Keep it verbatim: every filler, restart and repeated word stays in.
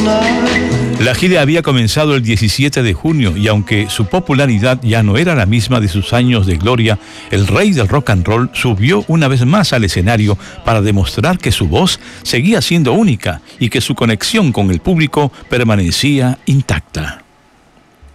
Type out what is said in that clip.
La gira había comenzado el diecisiete de junio y aunque su popularidad ya no era la misma de sus años de gloria, el rey del rock and roll subió una vez más al escenario para demostrar que su voz seguía siendo única y que su conexión con el público permanecía intacta.